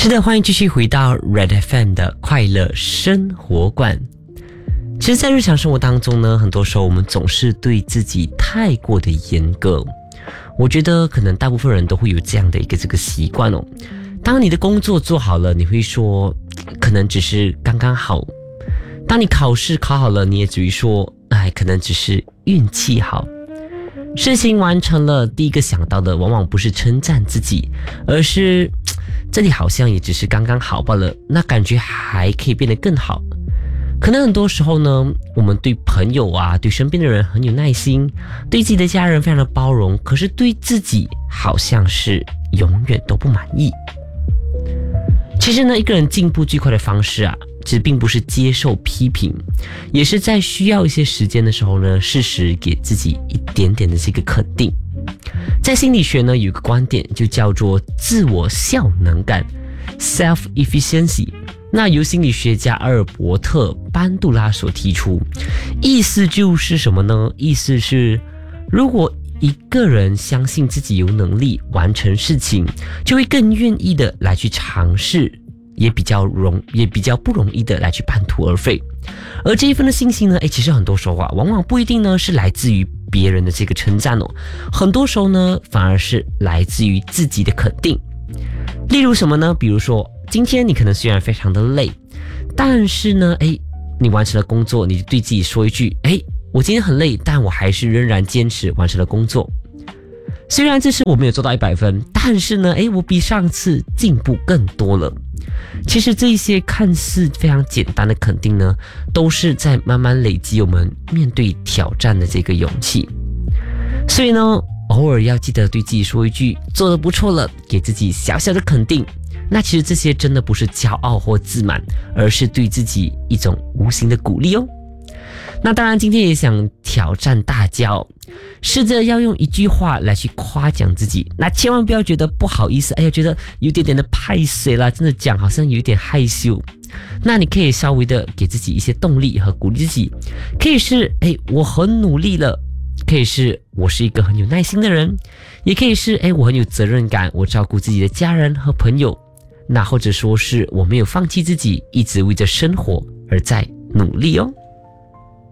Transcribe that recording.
是的，欢迎继续回到 Red FM 的快乐生活馆。其实在日常生活当中呢，很多时候我们总是对自己太过的严格。我觉得可能大部分人都会有这样的一个习惯哦。当你的工作做好了，你会说可能只是刚刚好。当你考试考好了，你也只会说可能只是运气好。事情完成了，第一个想到的往往不是称赞自己，而是这里好像也只是刚刚好罢了，那感觉还可以变得更好。可能很多时候呢，我们对朋友对身边的人很有耐心，对自己的家人非常的包容，可是对自己好像是永远都不满意。其实呢，一个人进步最快的方式其实并不是接受批评，也是在需要一些时间的时候呢，适时给自己一点点的这个肯定。在心理学呢，有一个观点就叫做自我效能感 （self-efficiency）。那由心理学家阿尔伯特·班杜拉所提出，意思就是什么呢？意思是，如果一个人相信自己有能力完成事情，就会更愿意的来去尝试，也比较不容易的来去半途而废。而这一份的信心呢，其实很多时候往往不一定呢是来自于别人的这个称赞哦，很多时候呢反而是来自于自己的肯定。例如什么呢？比如说今天你可能虽然非常的累，但是呢你完成了工作，你就对自己说一句我今天很累，但我还是仍然坚持完成了工作。虽然这次我没有做到100分，但是呢我比上次进步更多了。其实这一些看似非常简单的肯定呢，都是在慢慢累积我们面对挑战的这个勇气。所以呢，偶尔要记得对自己说一句做得不错了，给自己小小的肯定。那其实这些真的不是骄傲或自满，而是对自己一种无形的鼓励哦。那当然今天也想挑战大家试着要用一句话来去夸奖自己，那千万不要觉得不好意思，觉得有点点的拍水啦，真的讲好像有点害羞。那你可以稍微的给自己一些动力和鼓励自己，可以是我很努力了，可以是我是一个很有耐心的人，也可以是我很有责任感，我照顾自己的家人和朋友，那或者说是我没有放弃自己，一直为着生活而在努力哦。